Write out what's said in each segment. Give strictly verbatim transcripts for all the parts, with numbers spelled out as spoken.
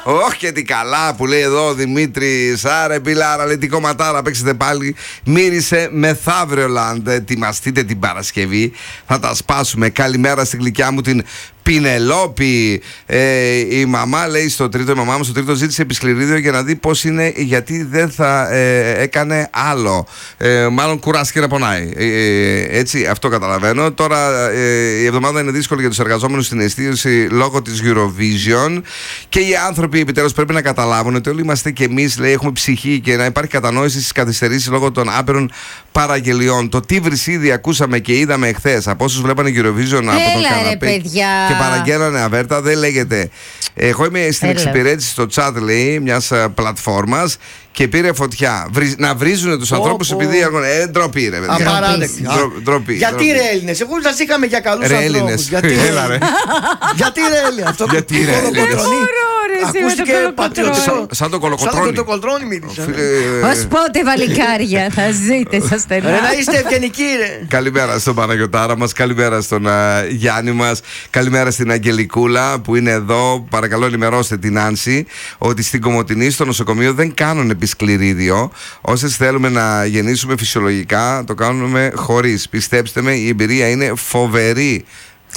Όχι και τι καλά που λέει εδώ ο Δημήτρης. Άρε Πιλάρα, λέει τι κομματάρα παίξετε πάλι. Μύρισε μεθαύριολαντ. Ετοιμαστείτε την Παρασκευή. Θα τα σπάσουμε. Καλημέρα στην γλυκιά μου την Πινελόπη. Ε, η μαμά λέει στο τρίτο, η μαμά μου στο τρίτο ζήτησε επισκληρίδιο για να δει πώς είναι, γιατί δεν θα ε, έκανε άλλο. Ε, μάλλον κουράστηκε να πονάει. Ε, έτσι, αυτό καταλαβαίνω. Τώρα ε, η εβδομάδα είναι δύσκολη για τους εργαζόμενους στην εστίαση λόγω της Eurovision και οι άνθρωποι επιτέλους πρέπει να καταλάβουν ότι όλοι είμαστε και εμείς, λέει, έχουμε ψυχή και να υπάρχει κατανόηση στις καθυστερήσεις λόγω των άπειρων παραγγελιών. Το τι βρυσίδι ακούσαμε και είδαμε εχθές από όσους βλέπανε Eurovision από τον καναπέ και παραγγέλανε αβέρτα, δεν λέγεται. Εγώ είμαι στην Έλα. εξυπηρέτηση στο chat, λέει, μιας πλατφόρμας και πήρε φωτιά. Βρι... Να βρίζουν τους oh, ανθρώπους oh. επειδή έρχονται. Ε, ντροπή, ρε παιδιά. Απαράδεκτη. Ντροπή. Γιατί ρε Έλληνες, εγώ σας είχαμε για καλούς ανθρώπους. Γιατί ρε Γιατί ρε Έλληνες, αυτό Γιατί ρε Έλληνες. Ακούστηκε πατριωτικό. Σαν το κολοκοτρώνι. Σαν το κολοκοτρώνι μίλησα. Ως πότε βαλικάρια θα ζείτε στα στενά. Να είστε ευγενικοί, ρε. Καλημέρα στον Παναγιωτάρα μας, καλημέρα στον Γιάννη μας, καλημέρα στην Αγγελικούλα που είναι εδώ. Παρακαλώ ενημερώστε την Άνση ότι στην Κομοτηνή στο νοσοκομείο δεν κάνουν επισκληρίδιο. Όσες θέλουμε να γεννήσουμε φυσιολογικά το κάνουμε χωρίς. Πιστέψτε με, η εμπειρία είναι φοβερή.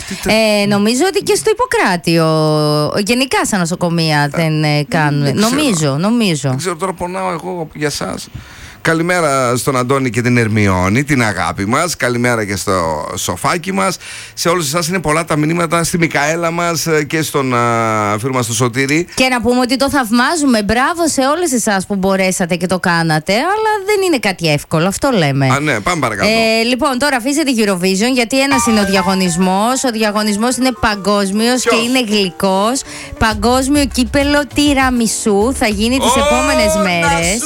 Ε, νομίζω ότι και στο Ιπποκράτιο, γενικά στα νοσοκομεία δεν ε, κάνουν. Δεν νομίζω, νομίζω. Δεν ξέρω, τώρα πονάω εγώ για σας. Καλημέρα στον Αντώνη και την Ερμιόνη, την αγάπη μας. Καλημέρα και στο σοφάκι μας. Σε όλους εσάς είναι πολλά τα μηνύματα, στη Μικαέλα μας και στον φίλο μας στο Σωτήρη. Και να πούμε ότι το θαυμάζουμε. Μπράβο σε όλες εσάς που μπορέσατε και το κάνατε. Αλλά δεν είναι κάτι εύκολο, αυτό λέμε. Α, ναι, πάμε παρακάτω. Ε, λοιπόν, τώρα αφήστε τη Eurovision, γιατί ένας είναι ο διαγωνισμός. Ο διαγωνισμός είναι παγκόσμιος και είναι γλυκός. Παγκόσμιο κύπελο τιραμισού θα γίνει τις επόμενες μέρες.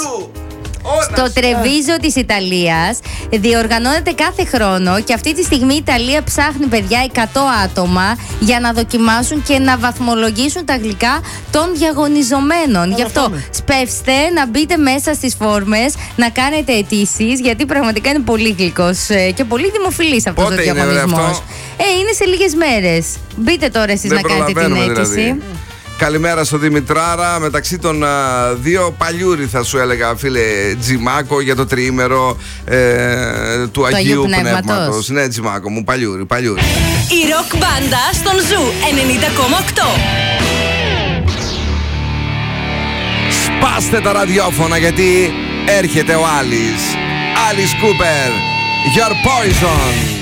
Στο Τρεβίζο της Ιταλίας. Διοργανώνεται κάθε χρόνο και αυτή τη στιγμή η Ιταλία ψάχνει, παιδιά, εκατό άτομα για να δοκιμάσουν και να βαθμολογήσουν τα γλυκά των διαγωνιζομένων. Γι' αυτό σπεύστε να μπείτε μέσα στις φόρμες, να κάνετε αιτήσεις, γιατί πραγματικά είναι πολύ γλυκός και πολύ δημοφιλής αυτός ο διαγωνισμός. Ε, είναι σε λίγες μέρες. Μπείτε τώρα εσείς να κάνετε την αίτηση. Δηλαδή. Καλημέρα στο Δημητράρα. Μεταξύ των α, δύο παλιούρι θα σου έλεγα, φίλε Τζιμάκο, για το τριήμερο ε, του το Αγίου Πνεύματος. Ναι, Τζιμάκο μου, παλιούρι, παλιούρι. Η ροκ μπάντα στον Ζου ενενήντα κόμμα οκτώ. Σπάστε τα ραδιόφωνα γιατί έρχεται ο Άλις. Άλις Κούπερ, Your Poison.